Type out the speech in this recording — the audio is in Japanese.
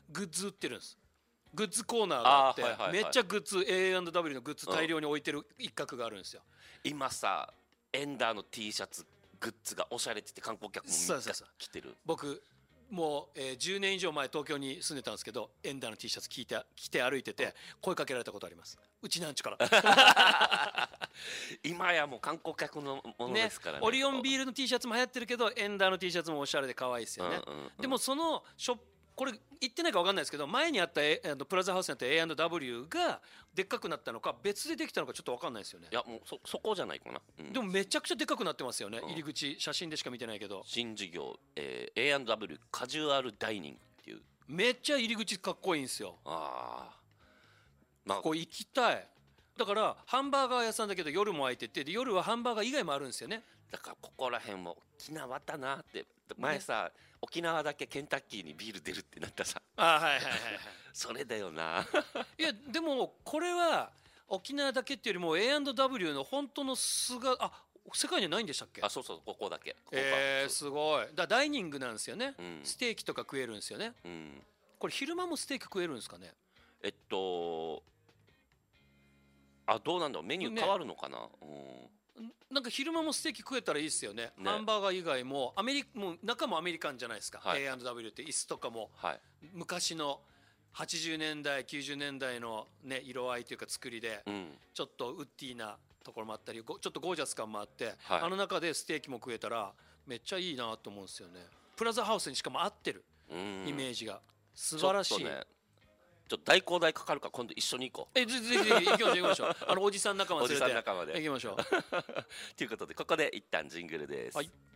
グッズ売ってるんです。グッズコーナーがあって、 はいはいはい、 めっちゃグッズ A&W のグッズ大量に置いてる一角があるんですよ。 今さエンダーの T シャツグッズがおしゃれって言って観光客もみんな着てる。 僕もう、10年以上前東京に住んでたんですけど、エンダーの T シャツ着て歩いてて声かけられたことあります。うちなんちから今やもう観光客のものですからね。 オリオンビールの T シャツも流行ってるけど、エンダーの T シャツもおしゃれで可愛いですよね。でもそのこれ言ってないか分かんないですけど、前にあったプラザハウスにあった A&W がでっかくなったのか別でできたのかちょっと分かんないですよね。 いやもうそこじゃないかな、 でもめちゃくちゃでかくなってますよね、入り口写真でしか見てないけど。 新事業、A&W カジュアルダイニングっていう、 めっちゃ入り口かっこいいんですよ。ここ行きたい。だからハンバーガー屋さんだけど夜も開いてて、で夜はハンバーガー以外もあるんですよね。 だからここら辺も沖縄だなって前さ、沖縄だけケンタッキーにビール出るってなったさ、 はいはいはいはいそれだよないやでもこれは沖縄だけっていうよりも A&W の本当の素が世界にはないんでしたっけ？ そうそう、ここだけ。 すごい。ダイニングなんですよね、ステーキとか食えるんですよね、これ昼間もステーキ食えるんですかね？ どうなんだろう、メニュー変わるのかな、 なんか昼間もステーキ食えたらいいですよね。ハンバーガー以外ももう中もアメリカンじゃないですか、A&W って椅子とかも、昔の80年代90年代の、ね、色合いというか作りで、ちょっとウッディなところもあったりちょっとゴージャス感もあって、あの中でステーキも食えたらめっちゃいいなと思うんですよね。プラザハウスにしかも合ってるイメージが素晴らしい。 ちょっと代行代かかるから今度一緒に行こう。 ぜひ行きましょうおじさん仲間連れて行きましょうということでここで一旦ジングルです。 はい。